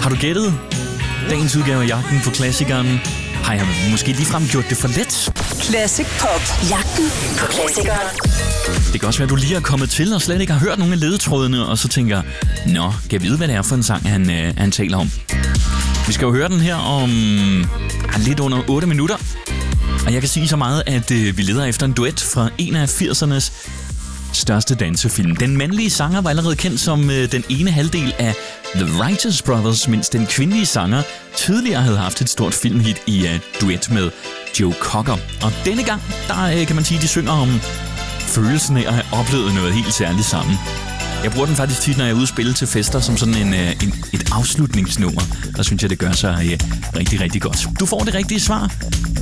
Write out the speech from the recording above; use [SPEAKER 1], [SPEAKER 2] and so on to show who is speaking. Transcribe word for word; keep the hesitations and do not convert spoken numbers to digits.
[SPEAKER 1] Har du gættet dagens udgave af Jagten på Klassikeren? Har jeg måske ligefrem gjort det for let?
[SPEAKER 2] Classic Pop. Jagten på Klassikeren.
[SPEAKER 1] Det kan også være, at du lige er kommet til og slet ikke har hørt nogen af ledetrådene, og så tænker, nå, kan jeg vide, hvad det er for en sang, han, øh, han taler om? Vi skal jo høre den her om ah, lidt under otte minutter. Og jeg kan sige så meget, at øh, vi leder efter en duet fra en af firsernes største dansefilm. Den mandlige sanger var allerede kendt som øh, den ene halvdel af The Righteous Brothers, mens den kvindelige sanger tidligere havde haft et stort filmhit i øh, duet med Joe Cocker. Og denne gang, der øh, kan man sige, de synger om følelsen af at have oplevet noget helt særligt sammen. Jeg bruger den faktisk tit, når jeg er ude at spille til fester, som sådan en, en, et afslutningsnummer. Der synes jeg, det gør sig øh, rigtig, rigtig godt. Du får det rigtige svar.